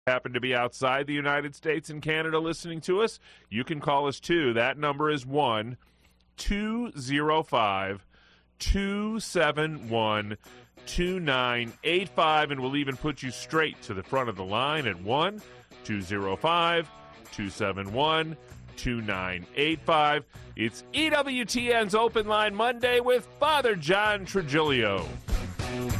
Happen to be outside the United States and Canada listening to us, you can call us too. That number is 1-205-271-2985, and we'll even put you straight to the front of the line at 1-205-271-2985. It's EWTN's Open Line Monday with Father John Trigilio.